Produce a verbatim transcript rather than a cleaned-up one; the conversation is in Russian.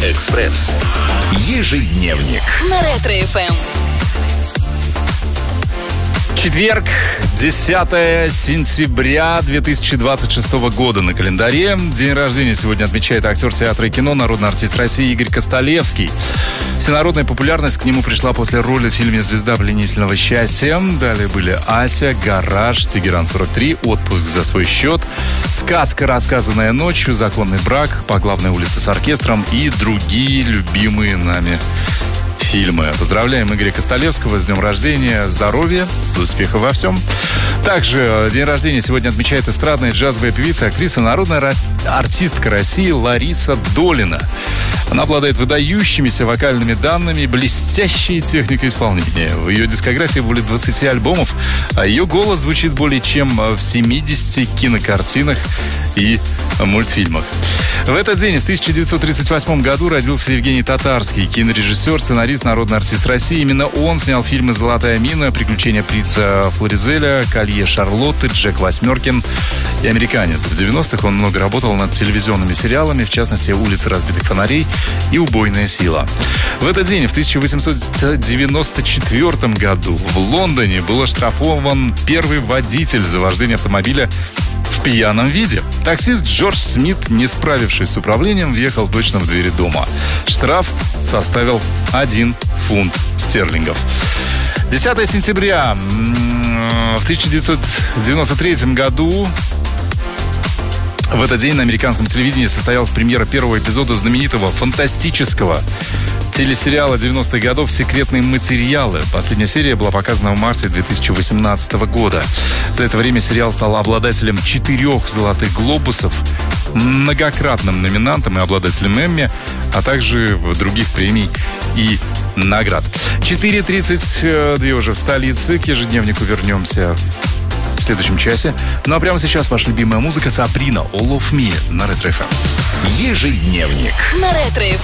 Экспресс. Ежедневник. На Ретро-эф эм. Четверг, десятое сентября две тысячи двадцать шестого года на календаре. День рождения сегодня отмечает актер театра и кино, народный артист России Игорь Костолевский. Всенародная популярность к нему пришла после роли в фильме «Звезда пленительного счастья». Далее были «Ася», «Гараж», «Тегеран сорок три», «Отпуск за свой счет», «Сказка, рассказанная ночью», «Законный брак», «По главной улице с оркестром» и другие любимые нами фильмы. Поздравляем Игоря Костолевского с днем рождения, здоровья, успехов во всем. Также день рождения сегодня отмечает эстрадная джазовая певица, актриса, народная артистка России Лариса Долина. Она обладает выдающимися вокальными данными и блестящей техникой исполнения. В ее дискографии более двадцати альбомов, а ее голос звучит более чем в семидесяти кинокартинах и мультфильмах. В этот день, в тысяча девятьсот тридцать восьмом году, родился Евгений Татарский, кинорежиссер, сценарист, народный артист России. Именно он снял фильмы «Золотая мина», «Приключения принца Флоризеля», «Колье Шарлотты», «Джек Восьмеркин» и «Американец». В девяностых он много работал над телевизионными сериалами, в частности, «Улица разбитых фонарей» и «Убойная сила». В этот день, в тысяча восемьсот девяносто четвёртом году, в Лондоне был оштрафован первый водитель за вождение автомобиля в пьяном виде. Таксист Джордж Смит, не справившись с управлением, въехал точно в двери дома. Штраф составил один фунт стерлингов. десятое сентября в тысяча девятьсот девяносто третьем году в этот день на американском телевидении состоялась премьера первого эпизода знаменитого фантастического телесериала девяностых годов «Секретные материалы». Последняя серия была показана в марте две тысячи восемнадцатого года. За это время сериал стал обладателем четырех «Золотых глобусов», многократным номинантом и обладателем Эмми, а также других премий и наград. четыре тридцать две уже в столице. К ежедневнику вернемся в следующем часе. Ну а прямо сейчас ваша любимая музыка Сабрина «All of Me» на Ретро-эф эм. Ежедневник. На Ретро-эф